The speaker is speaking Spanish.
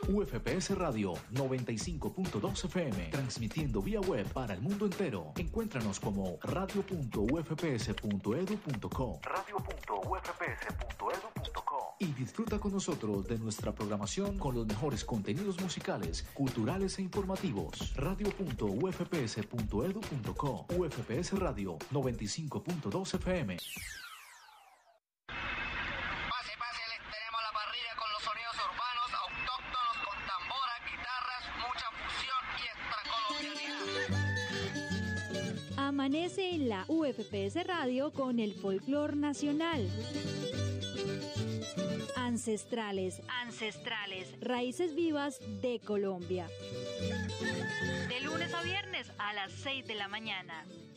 UFPS Radio 95.2 FM, transmitiendo vía web para el mundo entero. Encuéntranos como radio.ufps.edu.co y disfruta con nosotros de nuestra programación con los mejores contenidos musicales, culturales e informativos. radio.ufps.edu.co. UFPS Radio 95.2 FM. Amanece en la UFPS Radio con el folclor nacional. Ancestrales, raíces vivas de Colombia. De lunes a viernes a las 6 de la mañana.